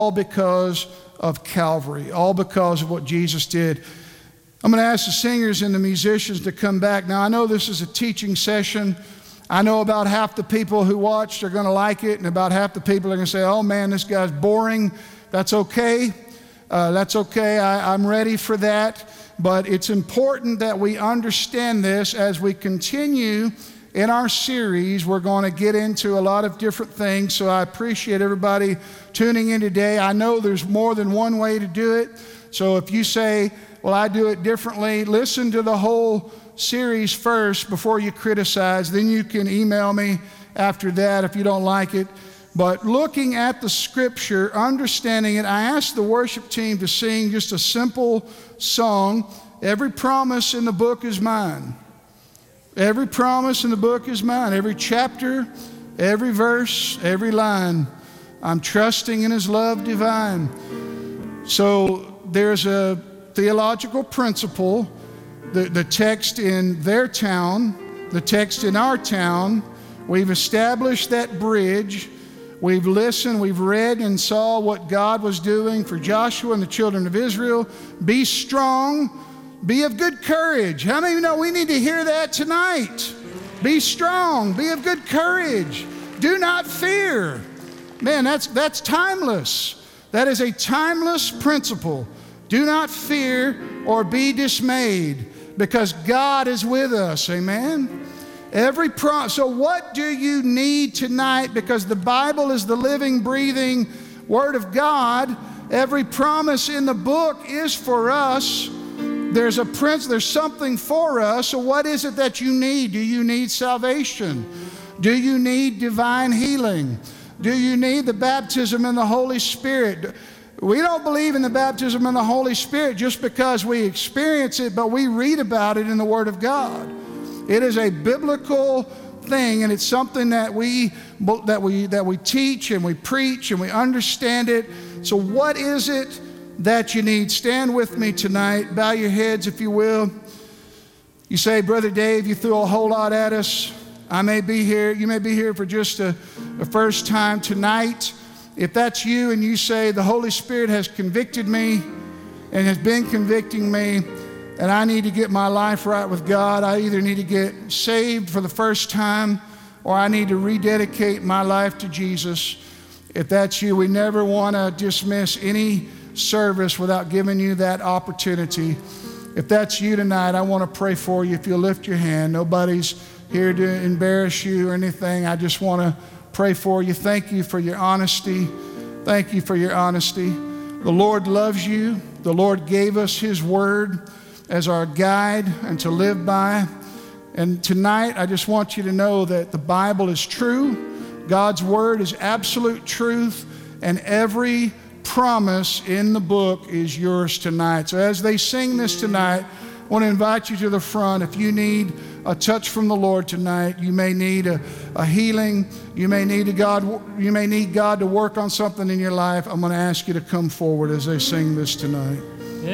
all because of Calvary, all because of what Jesus did. I'm going to ask the singers and the musicians to come back. Now, I know this is a teaching session. I know about half the people who watched are going to like it, and about half the people are going to say, oh man, this guy's boring. That's okay. That's okay. I'm ready for that. But it's important that we understand this as we continue in our series. We're going to get into a lot of different things, so I appreciate everybody tuning in today. I know there's more than one way to do it, so if you say, well, I do it differently, listen to the whole series first before you criticize. Then you can email me after that if you don't like it. But looking at the scripture, understanding it, I asked the worship team to sing just a simple song. Every promise in the book is mine. Every promise in the book is mine. Every chapter, every verse, every line. I'm trusting in His love divine. So there's a theological principle. The text in their town, the text in our town, we've established that bridge. We've listened, we've read and saw what God was doing for Joshua and the children of Israel. Be strong, be of good courage. How many of you know we need to hear that tonight? Be strong, be of good courage. Do not fear. Man, that's timeless. That is a timeless principle. Do not fear or be dismayed, because God is with us. Amen. So what do you need tonight? Because the Bible is the living, breathing Word of God. Every promise in the book is for us. There's something for us. So what is it that you need? Do you need salvation? Do you need divine healing? Do you need the baptism in the Holy Spirit? We don't believe in the baptism in the Holy Spirit just because we experience it, but we read about it in the Word of God. It is a biblical thing, and it's something that we teach and we preach and we understand it. So what is it that you need? Stand with me tonight. Bow your heads if you will. You say, Brother Dave, you threw a whole lot at us. I may be here. You may be here for just a first time tonight. If that's you and you say, the Holy Spirit has convicted me and has been convicting me, and I need to get my life right with God. I either need to get saved for the first time, or I need to rededicate my life to Jesus. If that's you, we never want to dismiss any service without giving you that opportunity. If that's you tonight, I want to pray for you. If you'll lift your hand, nobody's here to embarrass you or anything. I just want to pray for you. Thank you for your honesty. Thank you for your honesty. The Lord loves you. The Lord gave us His Word as our guide and to live by. And tonight, I just want you to know that the Bible is true. God's Word is absolute truth, and every promise in the book is yours tonight. So as they sing this tonight, I want to invite you to the front. If you need a touch from the Lord tonight, you may need a healing, you may need God to work on something in your life, I'm going to ask you to come forward as they sing this tonight.